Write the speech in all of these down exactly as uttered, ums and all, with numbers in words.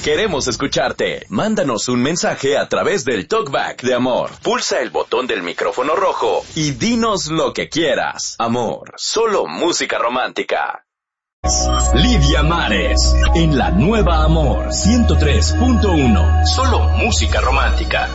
Queremos escucharte. Mándanos un mensaje a través del Talkback de Amor. Pulsa el botón del micrófono rojo y dinos lo que quieras. Amor, solo música romántica. Lidia Mares, en la nueva Amor ciento tres punto uno. Solo música romántica.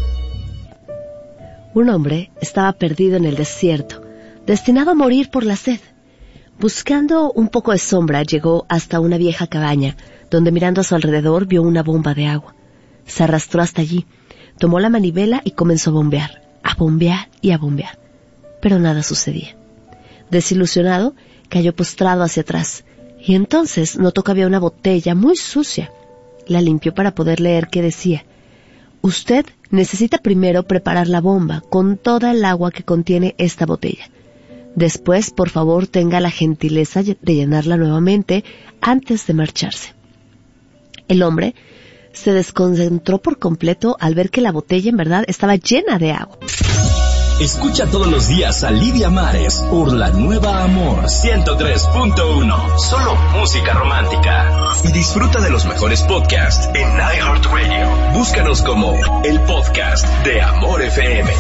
Un hombre estaba perdido en el desierto, destinado a morir por la sed. Buscando un poco de sombra, llegó hasta una vieja cabaña, donde mirando a su alrededor vio una bomba de agua. Se arrastró hasta allí, tomó la manivela y comenzó a bombear, a bombear y a bombear. Pero nada sucedía. Desilusionado, cayó postrado hacia atrás, y entonces notó que había una botella muy sucia. La limpió para poder leer qué decía. Usted necesita primero preparar la bomba con toda el agua que contiene esta botella. Después, por favor, tenga la gentileza de llenarla nuevamente antes de marcharse. El hombre se desconcentró por completo al ver que la botella en verdad estaba llena de agua. Escucha todos los días a Lidia Mares por la nueva Amor ciento tres punto uno. Solo música romántica. Y disfruta de los mejores podcasts en iHeartRadio. Búscanos como el podcast de Amor F M.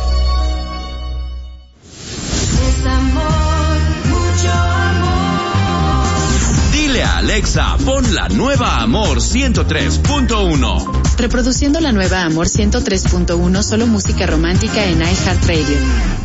Es amor, mucho amor. Dile a Alexa, pon la nueva Amor ciento tres punto uno. Reproduciendo la nueva Amor ciento tres punto uno, solo música romántica en iHeartRadio.